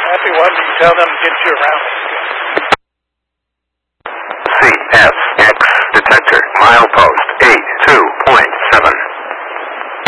happy one, you can tell them to get you around.